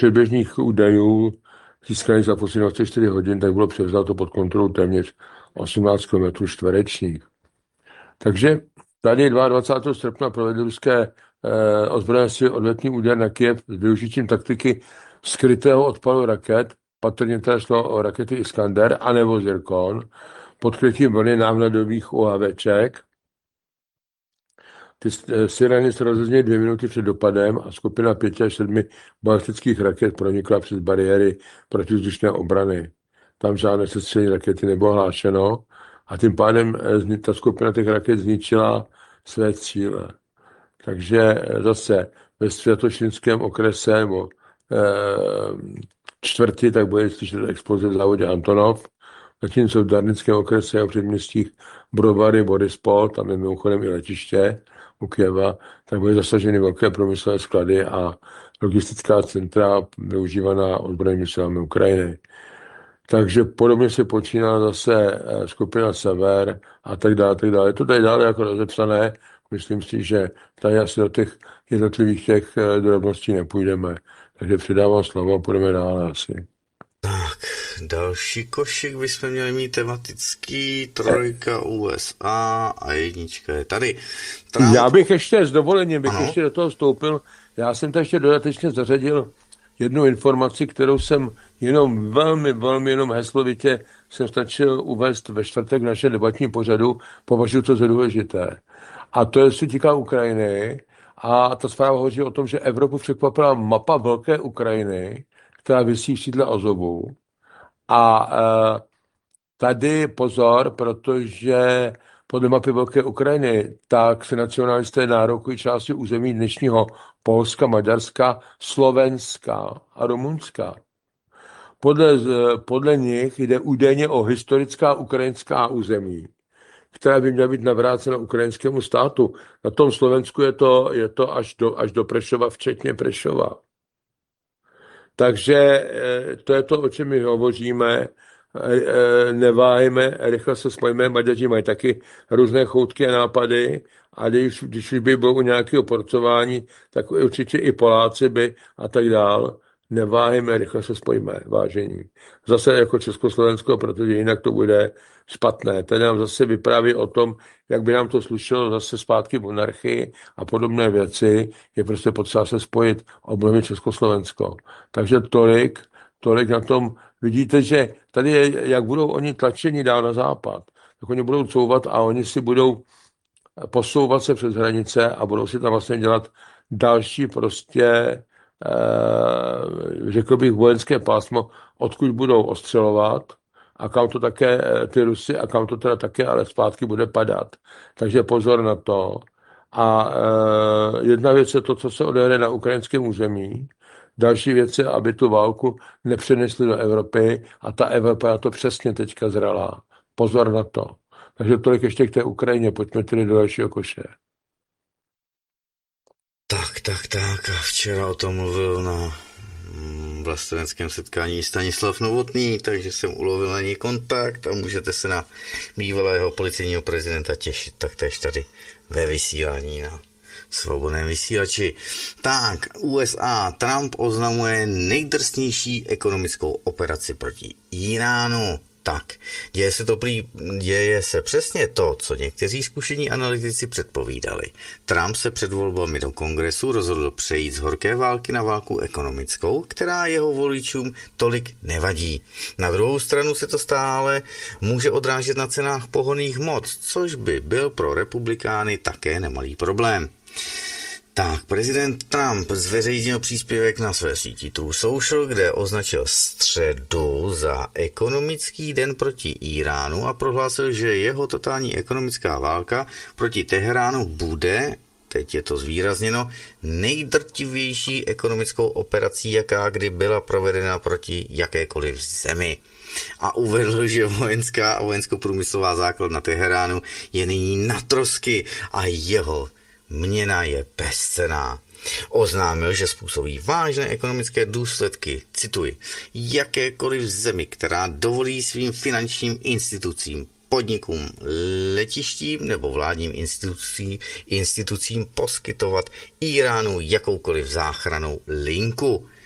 předběžných údajů získaných za poslední 24 hodin, tak bylo převzato pod kontrolou téměř 18 km čtverečních. Takže tady 22. srpna provedly ruské ozbrojené síly odvetný úder na Kyjev s využitím taktiky skrytého odpalu raket, patrně tady šlo o rakety Iskander anebo Zirkon, pod krytím vlny návladových UAVček. Ty sireny se rozezněly 2 minuty před dopadem a skupina 5 až 7 balistických raket pronikla přes bariéry protivzdušné obrany. Tam žádné sestřelení rakety nebylo hlášeno a tím pádem ta skupina těch raket zničila své cíle. Takže zase ve Světočínském okrese nebo čtvrtý, tak bude slyšet exploze v závodě Antonov, zatímco v Darnickém okrese a předměstích Brovary, Borispol, tam je mimochodem i letiště u Kyjeva, tak byly zasaženy velké průmyslové sklady a logistická centra využívaná ozbrojenými silami Ukrajiny. Takže podobně se počíná zase skupina Sever a tak dále, tak dále. Je to tady dále jako rozepsané. Myslím si, že tady asi do těch jednotlivých těch drobností nepůjdeme. Takže předávám slovo a půjdeme dále asi. Tak, další košík bychom měli mít tematický, 3 USA a 1 je tady. Já bych ještě s dovolením ještě do toho vstoupil. Já jsem tady ještě dodatečně zařadil jednu informaci, kterou jsem jenom velmi heslovitě jsem stačil uvést ve čtvrtek v našem debatním pořadu, považuji to za důležité. A to se týká Ukrajiny. A ta zpráva hovoří o tom, že Evropu překvapila mapa velké Ukrajiny, která visí v sídle Azovu. A tady pozor, protože podle mapy velké Ukrajiny, tak se nacionalisté nárokují části území dnešního Polska, Maďarska, Slovenska a Rumunska. Podle nich jde údajně o historická ukrajinská území, která by měla být navrácena ukrajinskému státu. Na tom Slovensku je to až do Prešova, včetně Prešova. Takže to je to, o čem my hovoříme. Neváhejme, rychle se spojíme. Maďaři mají taky různé choutky a nápady a když by bylo u nějakého porcování, tak určitě i Poláci by a tak dál. Neváhejme, rychle se spojíme, vážení. Zase jako Československo, protože jinak to bude špatné. Tady nám zase vypráví o tom, jak by nám to slušelo zase zpátky v monarchii a podobné věci. Je prostě potřeba se spojit, obnovit Československo. Takže tolik na tom. Vidíte, že tady je, jak budou oni tlačeni dál na západ, tak oni budou couvat a oni si budou posouvat se přes hranice a budou si tam vlastně dělat další prostě řekl bych vojenské pásmo, odkud budou ostřelovat a kam to také ty Rusy a kam to teda také ale zpátky bude padat. Takže pozor na to. A jedna věc je to, co se odehraje na ukrajinském území. Další věc je, aby tu válku nepřenesli do Evropy a ta Evropa na to přesně teďka zralá. Pozor na to. Takže tolik ještě k té Ukrajině. Pojďme tedy do dalšího koše. Tak. A včera o tom mluvil na vlasteneckém setkání Stanislav Novotný, takže jsem ulovil na něj kontakt a můžete se na bývalého policejního prezidenta těšit taktéž tady ve vysílání na svobodném vysílači. Tak, USA. Trump oznamuje nejdrsnější ekonomickou operaci proti Íránu. Tak, děje se přesně to, co někteří zkušení analytici předpovídali. Trump se před volbami do kongresu rozhodl přejít z horké války na válku ekonomickou, která jeho voličům tolik nevadí. Na druhou stranu se to stále může odrážet na cenách pohonných hmot, což by byl pro republikány také nemalý problém. Tak, prezident Trump zveřejnil příspěvek na své síti Truth Social, kde označil středu za ekonomický den proti Íránu a prohlásil, že jeho totální ekonomická válka proti Teheránu bude, teď je to zvýrazněno, nejdrtivější ekonomickou operací, jaká kdy byla provedena proti jakékoliv zemi. A uvedl, že vojenská a vojensko-průmyslová základna Teheránu je nyní na trosky a jeho měna je bezcenná. Oznámil, že způsobí vážné ekonomické důsledky, cituji, jakékoliv zemi, která dovolí svým finančním institucím, podnikům, letištím nebo vládním institucím poskytovat Íránu jakoukoliv záchrannou linku.